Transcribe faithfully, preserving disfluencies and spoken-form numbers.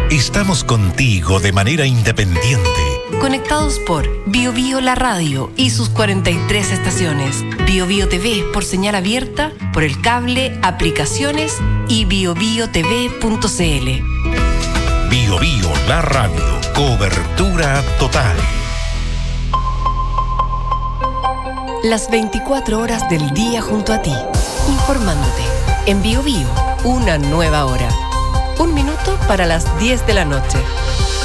Estamos contigo de manera independiente. Conectados por Bio Bio La Radio y sus cuarenta y tres estaciones. Bio Bio T V por señal abierta, por el cable, aplicaciones y bio bio t v punto c l. Bio Bio La Radio. Cobertura total. Las veinticuatro horas del día junto a ti. Informándote. En Bio Bio, una nueva hora. Un minuto para las diez de la noche.